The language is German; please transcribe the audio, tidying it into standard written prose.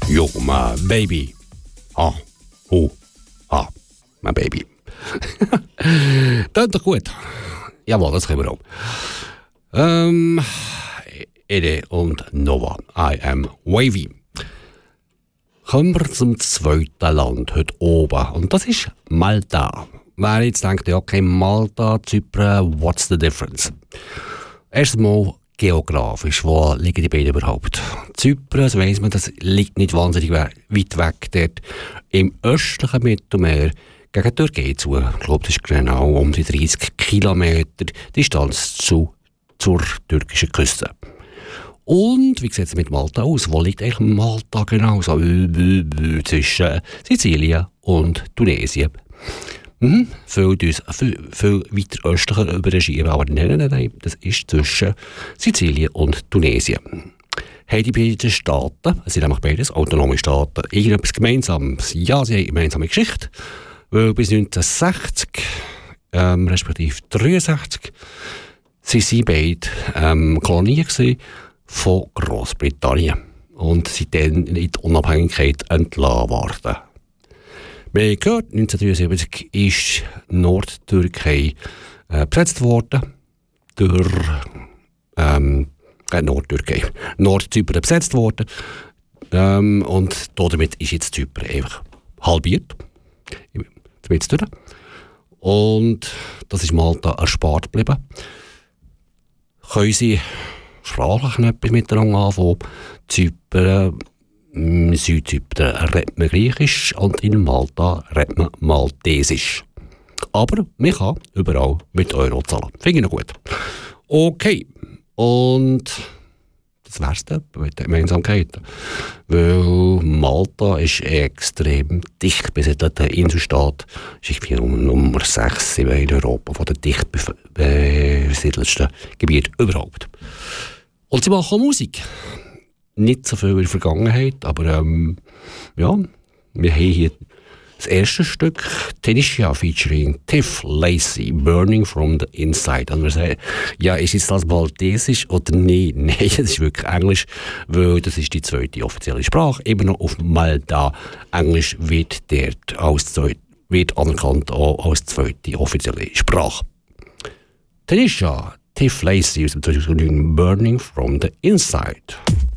Yo, my baby. Ah, oh, ah, my baby. Tönt doch gut. Jawohl, das können wir auch. Ede und Nova. I am wavy. Kommen wir zum zweiten Land heute oben. Und das ist Malta. Wer jetzt denkt, ja, okay, Malta, Zypern, what's the difference? Erstmal geografisch, wo liegen die beiden überhaupt? Zypern, das weiss man, das liegt nicht wahnsinnig weit weg dort im östlichen Mittelmeer gegen die Türkei zu. Ich glaube, das ist genau um die 30 Kilometer Distanz zur türkischen Küste. Und wie sieht es mit Malta aus? Wo liegt eigentlich Malta genau? So zwischen Sizilien und Tunesien. Viel weiter östlicher überschieben, aber nein, das ist zwischen Sizilien und Tunesien. Haben die beiden Staaten, es sind nämlich beides autonome Staaten, irgendetwas Gemeinsames? Ja, sie haben eine gemeinsame Geschichte, weil bis 1960, respektive 1963, sind sie beide Kolonien von Großbritannien und sind dann in die Unabhängigkeit entlassen worden. Wir haben gehört, 1973 ist Nordtürkei besetzt worden durch Nordzypern besetzt worden und damit ist jetzt Zypern einfach halbiert. Jetzt durch. Und das ist Malta erspart geblieben. Können sie sprachlich etwas miteinander anfangen? Zypern, Südzypern redet man Griechisch und in Malta redet man Maltesisch. Aber man kann überall mit Euro zahlen. Finde ich noch gut. Okay. Und das wär's dann mit den Gemeinsamkeiten. Weil Malta ist extrem dicht besiedelter Inselstaat. Es ist Nummer 6 in Europa von den dicht besiedelsten Gebieten überhaupt. Und sie machen auch Musik. Nicht so viel in der Vergangenheit, aber ja, wir haben hier das erste Stück, Tanisha featuring Tiff Lacey, Burning from the Inside. Und wir sagen, ja, ist jetzt das Maltesisch oder nicht? Nein, das ist wirklich Englisch, weil das ist die zweite offizielle Sprache. Immer noch auf Malta. Englisch wird dort wird anerkannt auch als zweite offizielle Sprache. Tanisha, Tiff Lacey aus dem 2009, Burning from the Inside.